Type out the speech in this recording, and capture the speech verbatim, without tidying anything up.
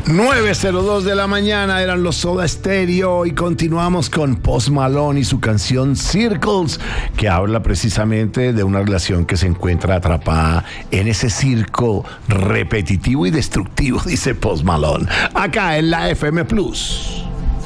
nueve cero dos de la mañana eran los Soda Stereo y continuamos con Post Malone y su canción Circles, que habla precisamente de una relación que se encuentra atrapada en ese circo repetitivo y destructivo, dice Post Malone, acá en la F M Plus.